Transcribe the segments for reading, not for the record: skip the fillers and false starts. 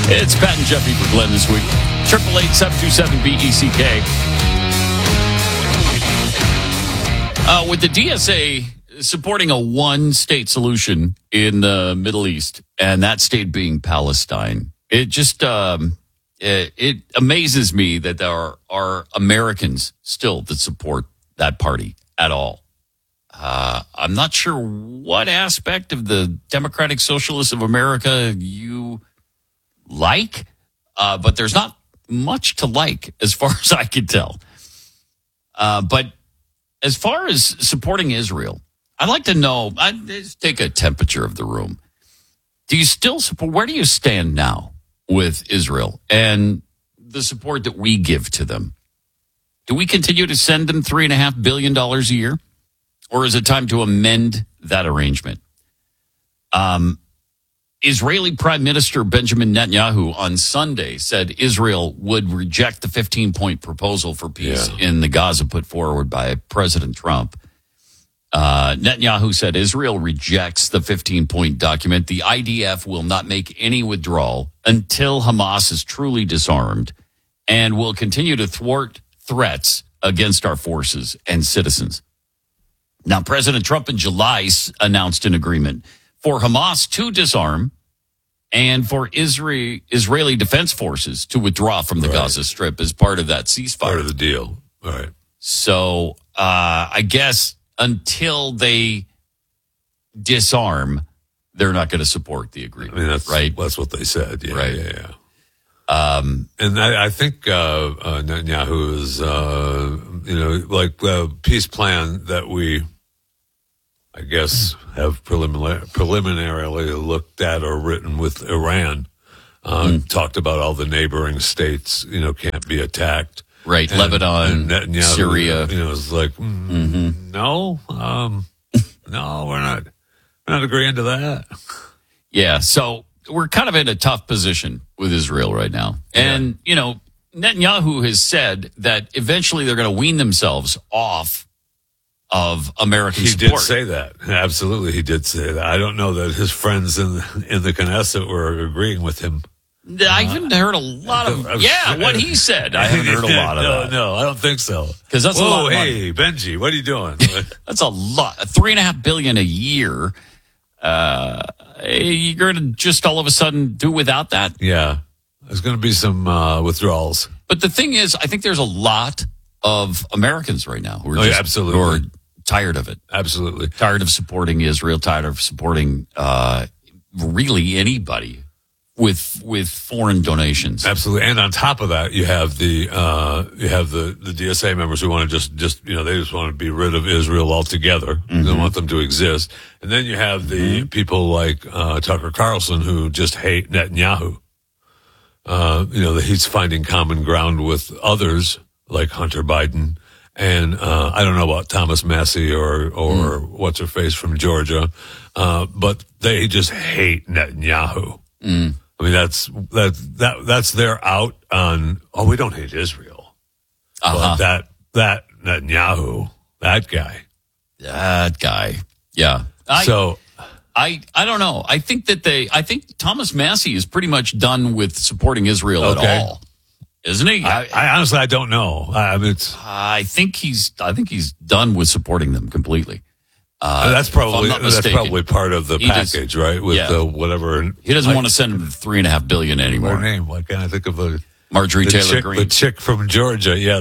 It's Pat and Jeffy for Glenn this week. 888-727-BECK. With the DSA supporting a one-state solution in the Middle East, and that state being Palestine, it just it amazes me that there are Americans still that support that party at all. I'm not sure what aspect of the Democratic Socialists of America you like, but there's not much to like as far as I can tell. But as far as supporting Israel, I'd like to know, let's take a temperature of the room. Do you still support, where do you stand now with Israel and the support that we give to them? Do we continue to send them $3.5 billion a year? Or is it time to amend that arrangement? Israeli Prime Minister Benjamin Netanyahu on Sunday said Israel would reject the 15-point proposal for peace in the Gaza put forward by President Trump. Netanyahu said Israel rejects the 15-point document. The IDF will not make any withdrawal until Hamas is truly disarmed and will continue to thwart threats against our forces and citizens. Now, President Trump in July announced an agreement for Hamas to disarm and for Israeli defense forces to withdraw from the Gaza Strip as part of that ceasefire. Part of the deal. All right. So I guess until they disarm, they're not going to support the agreement. I mean, that's what they said. Yeah, right. Yeah. And I think Netanyahu is, like the peace plan that we, I guess, have preliminarily looked at or written with Iran, talked about all the neighboring states, can't be attacked. Right, and Lebanon, and Netanyahu, Syria. It's like, no, we're not agreeing to that. Yeah, so we're kind of in a tough position with Israel right now. And, Netanyahu has said that eventually they're going to wean themselves off of American support. He did say that. Absolutely, he did say that. I don't know that his friends in the Knesset were agreeing with him. I haven't heard a lot of what he said. I haven't heard a lot of that. No, I don't think so. Because that's a lot of money. Hey, Benji, what are you doing? That's a lot. $3.5 billion a year. You're going to just all of a sudden do without that? Yeah, there's going to be some withdrawals. But the thing is, I think there's a lot of Americans right now who are absolutely. Who are tired of it. Absolutely. Tired of supporting Israel, tired of supporting really anybody with foreign donations. Absolutely. And on top of that, you have the DSA members who want to just they just want to be rid of Israel altogether. They don't want them to exist. And then you have the people like Tucker Carlson who just hate Netanyahu. That he's finding common ground with others like Hunter Biden. And I don't know about Thomas Massey or what's her face from Georgia, but they just hate Netanyahu. I mean, that's their out on. Oh, we don't hate Israel. But that Netanyahu, that guy, yeah. I don't know. I think Thomas Massey is pretty much done with supporting Israel at all. Isn't he? I honestly, I don't know. I think he's done with supporting them completely. That's probably part of the package, right? With whatever he doesn't want to send him $3.5 billion anymore. Her name? Why can't I think of Marjorie Taylor Greene, the chick from Georgia? Yeah,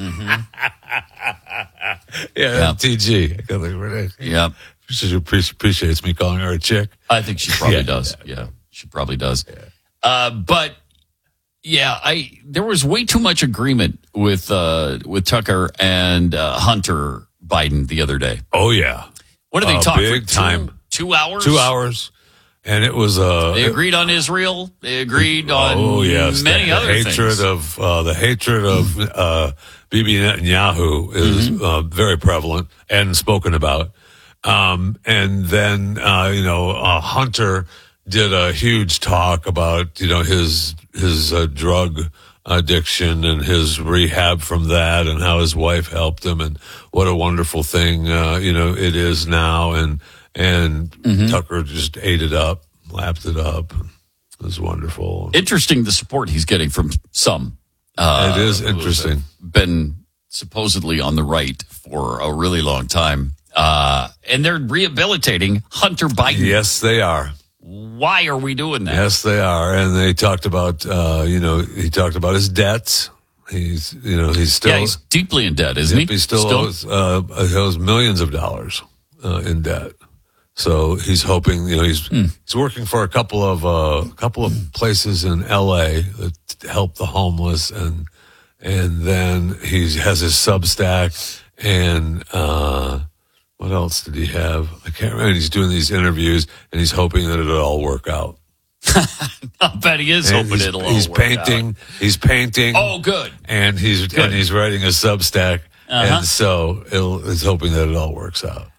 TG. I can't think of her name. Yeah, she appreciates me calling her a chick. I think she probably does. Yeah, she probably does. Yeah. But. Yeah, there was way too much agreement with Tucker and Hunter Biden the other day. Oh yeah, what did they talk big for? Time 2 hours. 2 hours, and it was they agreed on Israel. They agreed on many other things. The hatred of Bibi Netanyahu is very prevalent and spoken about. And then Hunter did a huge talk about his drug addiction and his rehab from that, and how his wife helped him, and what a wonderful thing it is now. And Tucker just ate it up, lapped it up. It's wonderful. Interesting the support he's getting from some. It is interesting. Been supposedly on the right for a really long time. And they're rehabilitating Hunter Biden. Yes, they are. Why are we doing that? Yes, they are. And they talked about, he talked about his debts. He's still. Yeah, he's deeply in debt, isn't he? He still owes millions of dollars in debt. So he's hoping, he's working for a couple of places in L.A. that help the homeless, and then he has his Substack, and what else did he have? I can't remember. He's doing these interviews, and he's hoping that it'll all work out. I bet he is hoping it'll all work out. He's painting. Oh, good. And he's writing a Substack, and so he's hoping that it all works out.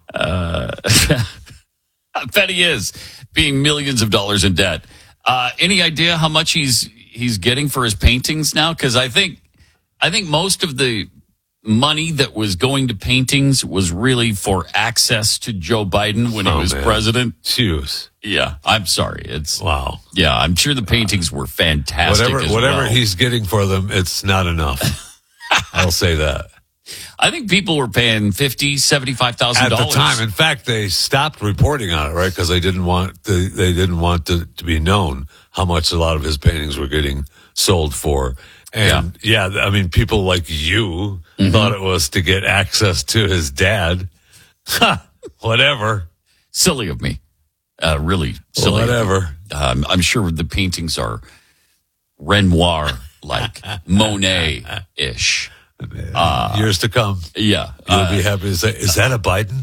I bet he is, being millions of dollars in debt. Any idea how much he's getting for his paintings now? Because I think most of the money that was going to paintings was really for access to Joe Biden when he was president. Jeez. Yeah, I'm sorry. It's wow. Yeah, I'm sure the paintings were fantastic. Whatever he's getting for them, it's not enough. I'll say that. I think people were paying $50,000, $75,000 at the time. In fact, they stopped reporting on it, right? Because they didn't want to be known how much a lot of his paintings were getting sold for. And I mean, people like you thought it was to get access to his dad. Whatever. Silly of me. Really silly. Whatever. I'm sure the paintings are Renoir-like, Monet-ish. Years to come. Yeah. You'll be happy to say, is that a Biden?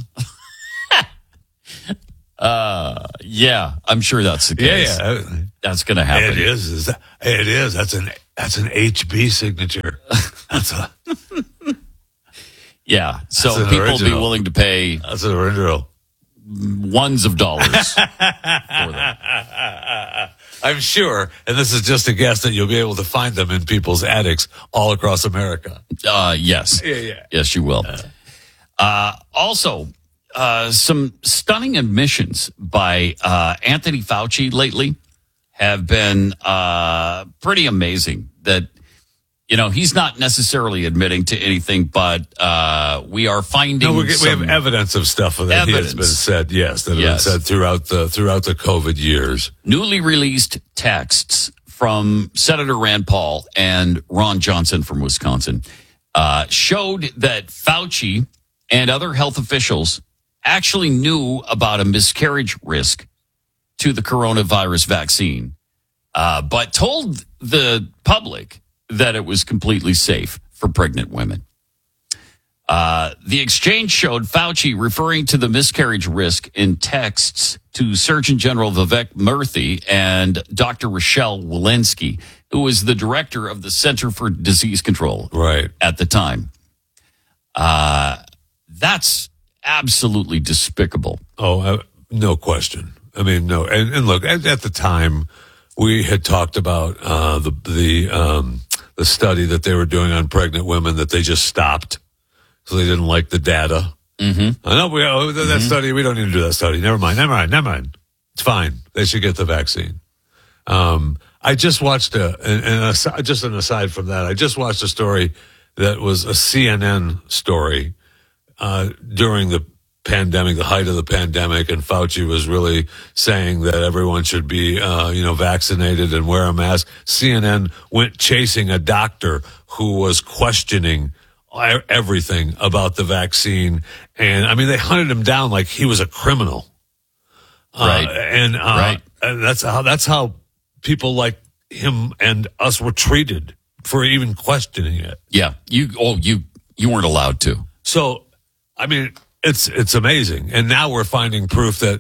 Yeah, I'm sure that's the case. Yeah. That's going to happen. It is. It is. That's an HB signature. Yeah. So people will be willing to pay. That's an original. Ones of dollars for that. I'm sure, and this is just a guess, that you'll be able to find them in people's attics all across America. Yes. Yeah. Yes, you will. Also, some stunning admissions by Anthony Fauci lately have been pretty amazing. That, he's not necessarily admitting to anything, but we are finding we have evidence of stuff that has been said, that has been said throughout the COVID years. Newly released texts from Senator Rand Paul and Ron Johnson from Wisconsin showed that Fauci and other health officials actually knew about a miscarriage risk to the coronavirus vaccine, but told the public that it was completely safe for pregnant women. The exchange showed Fauci referring to the miscarriage risk in texts to Surgeon General Vivek Murthy and Dr. Rochelle Walensky, who was the director of the Center for Disease Control at the time. That's absolutely despicable. Oh, no question. I mean, no. And look, at the time, we had talked about the study that they were doing on pregnant women that they just stopped. So they didn't like the data. Mm-hmm. I know that study. We don't need to do that study. Never mind. It's fine. They should get the vaccine. I just watched just an aside from that. I just watched a story that was a CNN story during the pandemic, the height of the pandemic, and Fauci was really saying that everyone should be, vaccinated and wear a mask. CNN went chasing a doctor who was questioning everything about the vaccine, and I mean, they hunted him down like he was a criminal. Right. And that's how people like him and us were treated for even questioning it. Yeah. You weren't allowed to. So, I mean, it's amazing. And now we're finding proof that,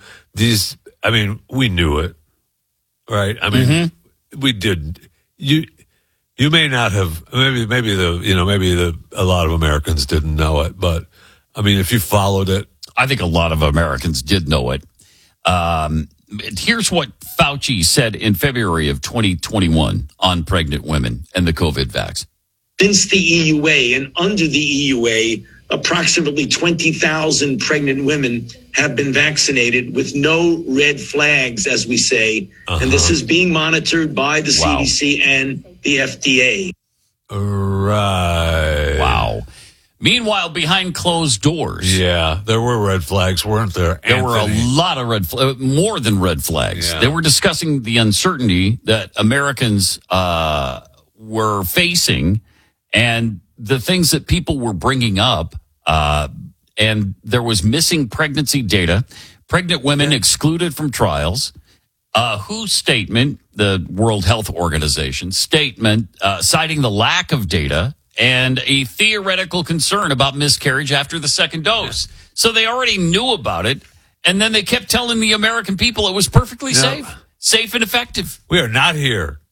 we knew it, right? I mean, we did. You may not have, maybe a lot of Americans didn't know it, but I mean, if you followed it. I think a lot of Americans did know it. Here's what Fauci said in February of 2021 on pregnant women and the COVID vax. Since the EUA and under the EUA, approximately 20,000 pregnant women have been vaccinated with no red flags, as we say. And this is being monitored by the CDC and the FDA. Right. Wow. Meanwhile, behind closed doors. Yeah, there were red flags, weren't there? There were a lot of red flags, more than red flags. Yeah. They were discussing the uncertainty that Americans were facing and the things that people were bringing up. And there was missing pregnancy data, pregnant women excluded from trials. WHO's statement, the World Health Organization statement, citing the lack of data and a theoretical concern about miscarriage after the second dose. So they already knew about it, and then they kept telling the American people it was perfectly safe and effective. We are not here.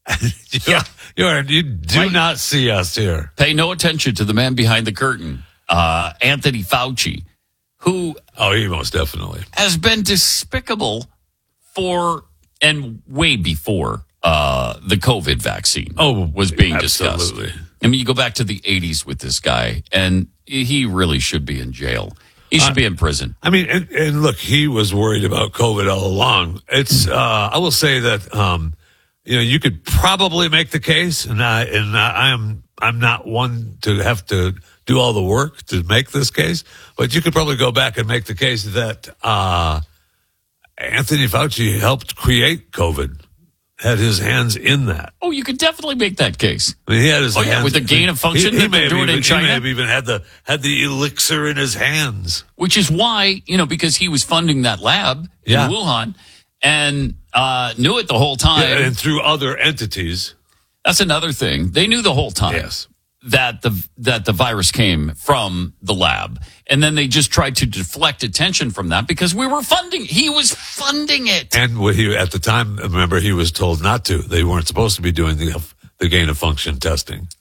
You do not see us here. Pay no attention to the man behind the curtain, Anthony Fauci, who he most definitely has been despicable for and way before the COVID vaccine was being discussed. I mean, you go back to the 80s with this guy, and he really should be in jail. He should be in prison. I mean, and look, he was worried about COVID all along. It's I will say that you could probably make the case, and I'm not one to have to do all the work to make this case, but you could probably go back and make the case that Anthony Fauci helped create COVID, had his hands in that. Oh, you could definitely make that case. I mean, he had his hands with the gain of function. He may do it in China. He may have even had the elixir in his hands, which is why because he was funding that lab in Wuhan and knew it the whole time, and through other entities. That's another thing. They knew the whole time. Yes. That the virus came from the lab, and then they just tried to deflect attention from that because he was funding it. And at the time, remember, he was told not to. They weren't supposed to be doing the gain of function testing.